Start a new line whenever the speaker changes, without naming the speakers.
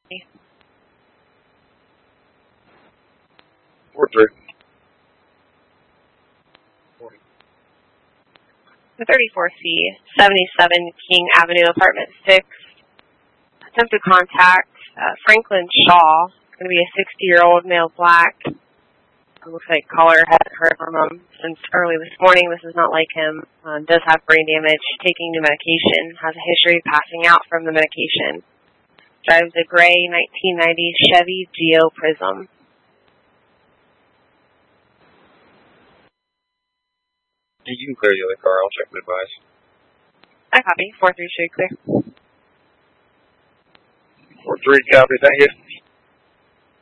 4-3.
The 34C, 77 King Avenue, Apartment 6. Attempted contact, Franklin Shaw. Going to be a 60-year-old male black. It looks like caller hasn't heard from him since early this morning. This is not like him. Does have brain damage, taking new medication, has a history of passing out from the medication. Drives a gray 1990 Chevy Geo Prism.
You can clear the other car. I'll check the advice.
I copy. 4-3 should clear.
4-3, copy. Thank you.